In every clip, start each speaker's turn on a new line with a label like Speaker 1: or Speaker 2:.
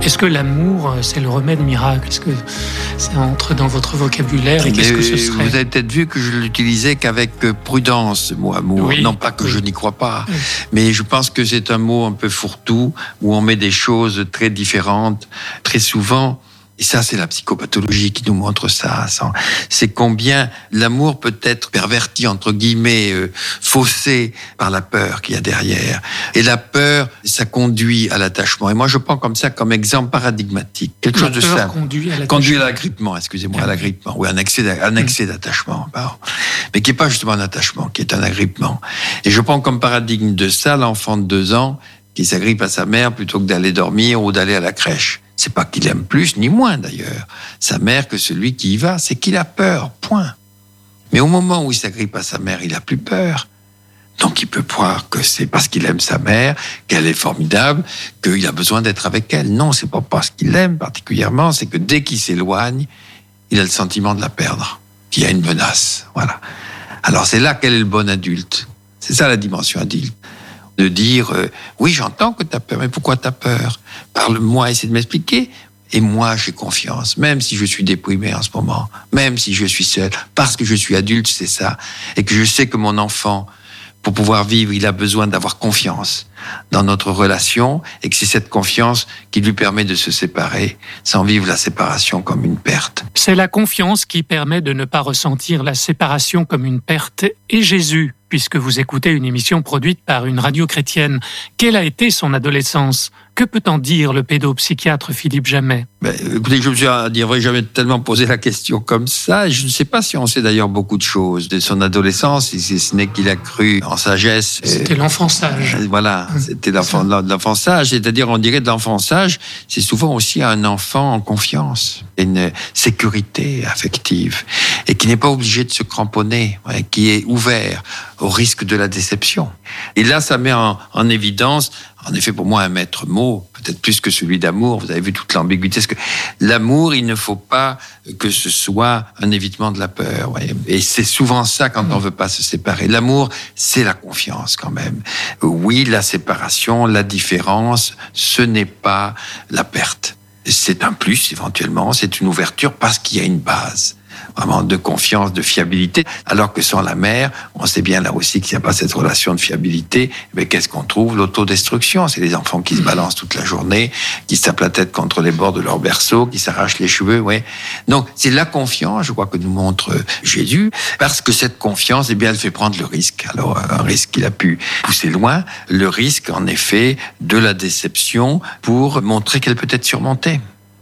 Speaker 1: Est-ce que l'amour, c'est le remède miracle? Est-ce que ça entre dans votre vocabulaire et qu'est-ce que ce serait?
Speaker 2: Vous avez peut-être vu que je l'utilisais qu'avec prudence, le mot amour.
Speaker 1: Oui.
Speaker 2: Non pas que je n'y crois pas, mais je pense que c'est un mot un peu fourre-tout, où on met des choses très différentes, très souvent. Et ça, c'est la psychopathologie qui nous montre ça. C'est combien l'amour peut être perverti, entre guillemets, faussé par la peur qu'il y a derrière. Et la peur, ça conduit à l'attachement. Et moi, je prends comme ça comme exemple paradigmatique. Quelque chose de simple. Conduit à l'agrippement, excusez-moi, à l'agrippement. Oui, un excès d'attachement, pardon. Mais qui n'est pas justement un attachement, qui est un agrippement. Et je prends comme paradigme de ça l'enfant de 2 ans qui s'agrippe à sa mère plutôt que d'aller dormir ou d'aller à la crèche. C'est pas qu'il aime plus, ni moins d'ailleurs, sa mère que celui qui y va, c'est qu'il a peur, point. Mais au moment où il s'agrippe à sa mère, il a plus peur. Donc il peut croire que c'est parce qu'il aime sa mère, qu'elle est formidable, qu'il a besoin d'être avec elle. Non, c'est pas parce qu'il l'aime particulièrement, c'est que dès qu'il s'éloigne, il a le sentiment de la perdre, qu'il y a une menace. Voilà. Alors c'est là qu'elle est le bon adulte. C'est ça la dimension adulte. De dire, oui, j'entends que tu as peur, mais pourquoi tu as peur? Parle-moi, essaie de m'expliquer. Et moi, j'ai confiance, même si je suis déprimé en ce moment, même si je suis seul, parce que je suis adulte, c'est ça. Et que je sais que mon enfant, pour pouvoir vivre, il a besoin d'avoir confiance dans notre relation, et que c'est cette confiance qui lui permet de se séparer, sans vivre la séparation comme une perte.
Speaker 1: C'est la confiance qui permet de ne pas ressentir la séparation comme une perte. Et Jésus, puisque vous écoutez une émission produite par une radio chrétienne, quelle a été son adolescence? Que peut en dire le pédopsychiatre Philippe Jamet?
Speaker 2: Écoutez, je me suis à dire, jamais tellement posé la question comme ça. Je ne sais pas si on sait d'ailleurs beaucoup de choses de son adolescence, si ce n'est qu'il a cru en sagesse.
Speaker 1: C'était l'enfant sage.
Speaker 2: Voilà, c'était l'enfant sage. C'est-à-dire, on dirait de l'enfant sage, c'est souvent aussi un enfant en confiance, une sécurité affective, et qui n'est pas obligé de se cramponner, qui est ouvert au risque de la déception. Et là, ça met en évidence, en effet, pour moi, un maître mot, peut-être plus que celui d'amour. Vous avez vu toute l'ambiguïté. Parce que l'amour, il ne faut pas que ce soit un évitement de la peur. Et c'est souvent ça quand on veut pas se séparer. L'amour, c'est la confiance quand même. Oui, la séparation, la différence, ce n'est pas la perte. C'est un plus, éventuellement. C'est une ouverture parce qu'il y a une base. Vraiment de confiance, de fiabilité, alors que sans la mère, on sait bien là aussi qu'il n'y a pas cette relation de fiabilité. Mais qu'est-ce qu'on trouve? L'autodestruction. C'est les enfants qui se balancent toute la journée, qui se tapent la tête contre les bords de leur berceau, qui s'arrachent les cheveux. Donc c'est la confiance, je crois, que nous montre Jésus, parce que cette confiance, elle fait prendre le risque. Alors un risque qu'il a pu pousser loin, le risque en effet de la déception pour montrer qu'elle peut être surmontée.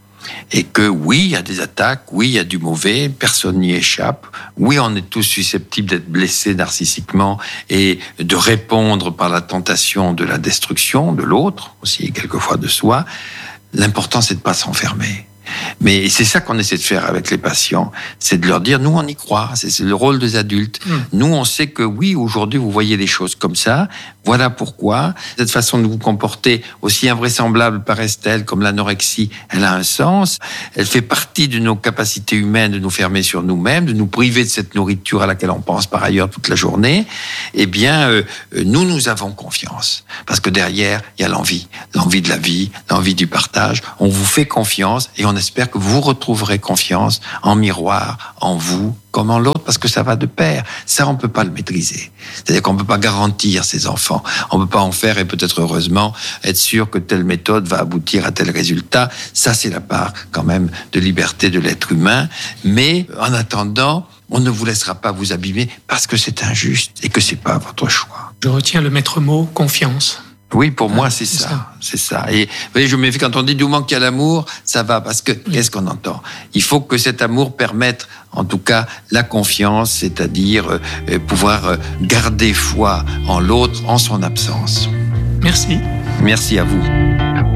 Speaker 2: Et que oui, il y a des attaques, oui, il y a du mauvais, personne n'y échappe. Oui, on est tous susceptibles d'être blessés narcissiquement et de répondre par la tentation de la destruction de l'autre, aussi quelquefois de soi. L'important, c'est de ne pas s'enfermer. Mais c'est ça qu'on essaie de faire avec les patients, c'est de leur dire, nous on y croit, c'est le rôle des adultes. Nous on sait que oui, aujourd'hui vous voyez les choses comme ça, voilà pourquoi. Cette façon de vous comporter, aussi invraisemblable paraisse-t-elle comme l'anorexie, elle a un sens. Elle fait partie de nos capacités humaines de nous fermer sur nous-mêmes, de nous priver de cette nourriture à laquelle on pense par ailleurs toute la journée. Eh bien, nous avons confiance. Parce que derrière, il y a l'envie de la vie, l'envie du partage. On vous fait confiance et on espère que vous retrouverez confiance en miroir, en vous, comme en l'autre, parce que ça va de pair. Ça, on peut pas le maîtriser. C'est-à-dire qu'on peut pas garantir ses enfants. On peut pas en faire, et peut-être heureusement, être sûr que telle méthode va aboutir à tel résultat. Ça, c'est la part, quand même, de liberté de l'être humain. Mais, en attendant, on ne vous laissera pas vous abîmer parce que c'est injuste et que c'est pas votre choix.
Speaker 1: Je retiens le maître mot, confiance.
Speaker 2: Oui, pour moi, c'est ça. Et vous voyez, je me méfie quand on dit du moment qu'il y a l'amour, ça va, parce que qu'est-ce qu'on entend? Il faut que cet amour permette, en tout cas, la confiance, c'est-à-dire pouvoir garder foi en l'autre en son absence.
Speaker 1: Merci.
Speaker 2: Merci à vous.